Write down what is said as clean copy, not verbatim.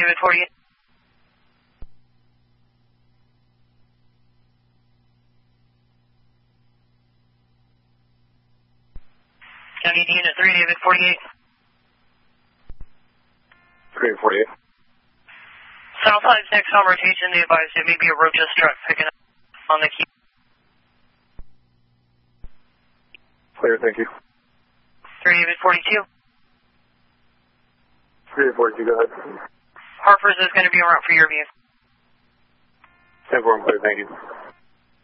David 48. County Unit 3, David 48. 348. Southside's next on rotation, they advise it may be a Rojas truck picking up on the key. Clear, thank you. 3 David 42. 342, go ahead. Harper's is going to be en route for your view. 10-4, clear, thank you.